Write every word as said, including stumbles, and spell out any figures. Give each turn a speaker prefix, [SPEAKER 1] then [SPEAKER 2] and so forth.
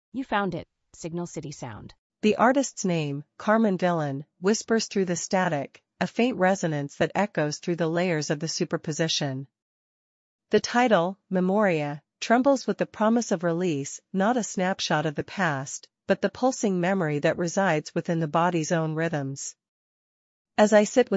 [SPEAKER 1] You found it, Signal City Sound.
[SPEAKER 2] The artist's name, Carmen Villan, whispers through the static, a faint resonance that echoes through the layers of the superposition. The title, Memoria, trembles with the promise of release, not a snapshot of the past, but the pulsing memory that resides within the body's own rhythms. As I sit with